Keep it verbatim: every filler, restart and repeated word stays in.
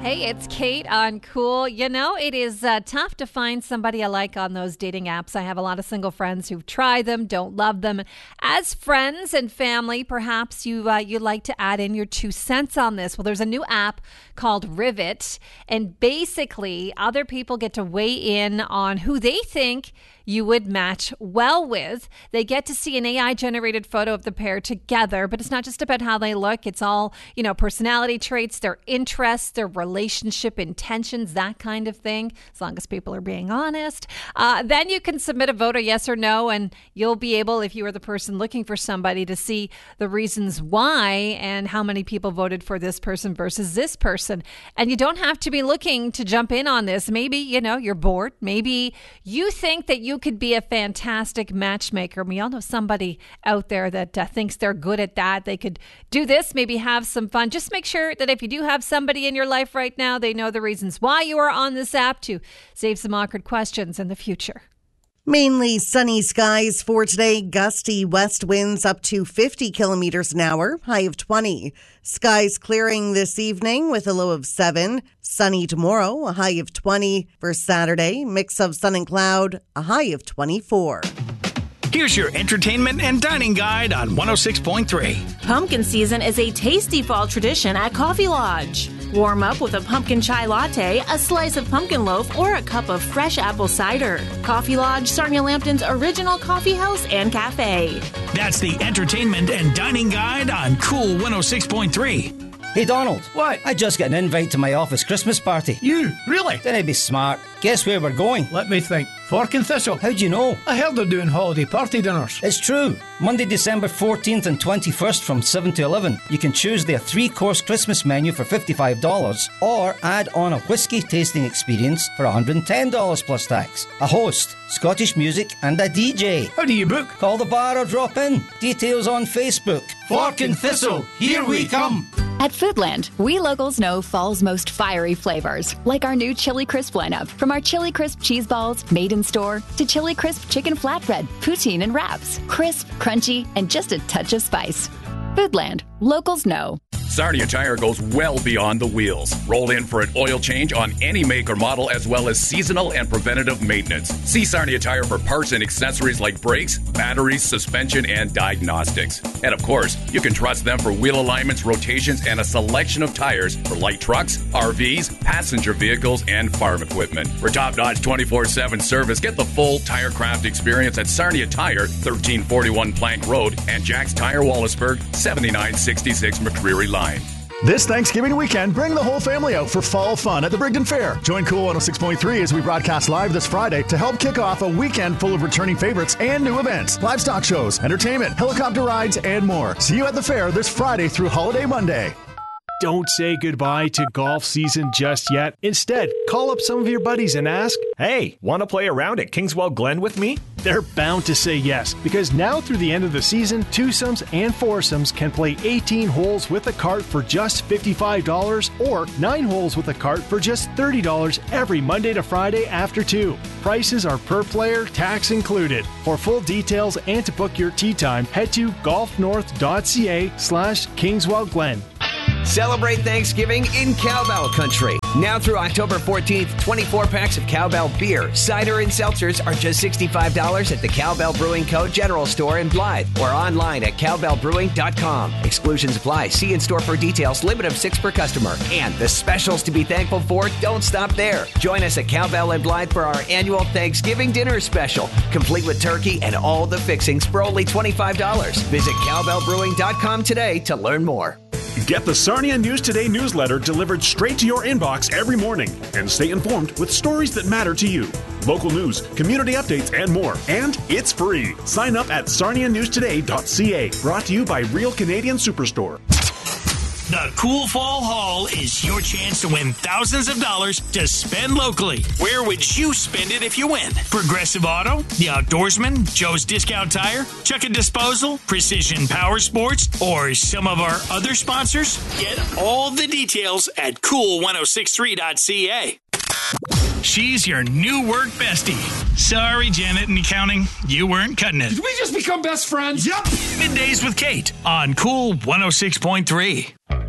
Hey, it's Kate on Cool. You know, it is uh, tough to find somebody I like on those dating apps. I have a lot of single friends who've tried them, don't love them. As friends and family, perhaps you uh, you'd like to add in your two cents on this. Well, there's a new app called Rivet, and basically other people get to weigh in on who they think you would match well with. They get to see an A I-generated photo of the pair together, but it's not just about how they look. It's all, you know, personality traits, their interests, their relationship intentions, that kind of thing, as long as people are being honest. Uh, then you can submit a vote, a yes or no, and you'll be able, if you are the person looking for somebody, to see the reasons why and how many people voted for this person versus this person. And you don't have to be looking to jump in on this. Maybe, you know, you're bored. Maybe you think that you could be a fantastic matchmaker. We all know somebody out there that uh, thinks they're good at that. They could do this, maybe have some fun. Just make sure that if you do have somebody in your life right now, they know the reasons why you are on this app to save some awkward questions in the future. Mainly sunny skies for today. Gusty west winds up to fifty kilometers an hour, high of twenty. Skies clearing this evening with a low of seven. Sunny tomorrow, a high of twenty. For Saturday, mix of sun and cloud, a high of twenty-four. Here's your entertainment and dining guide on one oh six point three. Pumpkin season is a tasty fall tradition at Coffee Lodge. Warm up with a pumpkin chai latte, a slice of pumpkin loaf, or a cup of fresh apple cider. Coffee Lodge, Sarnia Lambton's original coffee house and cafe. That's the entertainment and dining guide on Cool one oh six point three. Hey, Donald. What? I just got an invite to my office Christmas party. You? Really? Didn't I be smart? Guess where we're going? Let me think. Fork and Thistle. How'd you know? I heard they're doing holiday party dinners. It's true. Monday, December fourteenth and twenty-first from seven to eleven. You can choose their three-course Christmas menu for fifty-five dollars or add on a whiskey tasting experience for one hundred ten dollars plus tax. A host, Scottish music and a D J. How do you book? Call the bar or drop in. Details on Facebook. Fork and Thistle, here we come. At Foodland, we locals know fall's most fiery flavors, like our new Chili Crisp lineup. From our Chili Crisp cheese balls, made in store, to Chili Crisp chicken flatbread, poutine and wraps. Crisp, crunchy, and just a touch of spice. Foodland, locals know. Sarnia Tire goes well beyond the wheels. Roll in for an oil change on any make or model, as well as seasonal and preventative maintenance. See Sarnia Tire for parts and accessories like brakes, batteries, suspension, and diagnostics. And of course, you can trust them for wheel alignments, rotations, and a selection of tires for light trucks, R Vs, passenger vehicles, and farm equipment. For top-notch twenty-four seven service, get the full Tirecraft experience at Sarnia Tire, thirteen forty-one Plank Road, and Jack's Tire Wallaceburg, seventy-nine sixty-six McCreary Line. This Thanksgiving weekend, bring the whole family out for fall fun at the Brigden Fair. Join Cool one oh six point three as we broadcast live this Friday to help kick off a weekend full of returning favorites and new events, livestock shows, entertainment, helicopter rides, and more. See you at the fair this Friday through Holiday Monday. Don't say goodbye to golf season just yet. Instead, call up some of your buddies and ask, hey, want to play around at Kingswell Glen with me? They're bound to say yes, because now through the end of the season, twosomes and foursomes can play eighteen holes with a cart for just fifty-five dollars or nine holes with a cart for just thirty dollars every Monday to Friday after two. Prices are per player, tax included. For full details and to book your tee time, head to golfnorth.ca slash Kingswell Glen. Celebrate Thanksgiving in Cowbell Country. Now through October fourteenth, twenty-four packs of Cowbell beer, cider, and seltzers are just sixty-five dollars at the Cowbell Brewing Co. General Store in Blythe or online at cowbell brewing dot com. Exclusions apply. See in store for details. Limit of six per customer. And the specials to be thankful for don't stop there. Join us at Cowbell in Blythe for our annual Thanksgiving dinner special, complete with turkey and all the fixings for only twenty-five dollars. Visit cowbell brewing dot com today to learn more. Get the Sarnia News Today newsletter delivered straight to your inbox every morning and stay informed with stories that matter to you. Local news, community updates, and more. And it's free. Sign up at sarnia news today dot c a. Brought to you by Real Canadian Superstore. The Cool Fall Haul is your chance to win thousands of dollars to spend locally. Where would you spend it if you win? Progressive Auto, The Outdoorsman, Joe's Discount Tire, Chuck and Disposal, Precision Power Sports, or some of our other sponsors? Get all the details at cool ten sixty-three dot c a. She's your new work bestie. Sorry, Janet in accounting, you weren't cutting it. Did we just become best friends? Yep. Middays with Kate on Cool one oh six point three.